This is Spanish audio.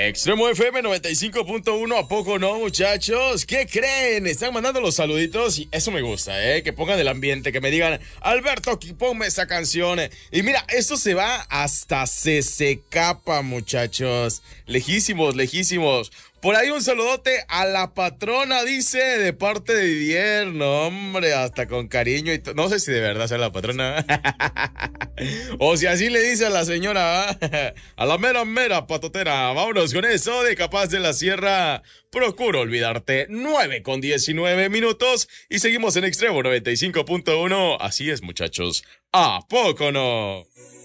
Extremo FM 95.1, ¿a poco no, muchachos? ¿Qué creen? Están mandando los saluditos y eso me gusta, ¿eh? Que pongan el ambiente, que me digan, Alberto, ponme esa canción. Y mira, esto se va hasta CCK, muchachos. Lejísimos, lejísimos. Por ahí un saludote a la patrona, dice, de parte de Didier. No, hombre, hasta con cariño y no sé si de verdad sea la patrona. O si así le dice a la señora, ¿eh? A la mera, mera patotera. Vámonos con eso de Capaz de la Sierra. Procuro olvidarte. 9:19 y seguimos en Extremo 95.1. Así es, muchachos. ¿A poco no?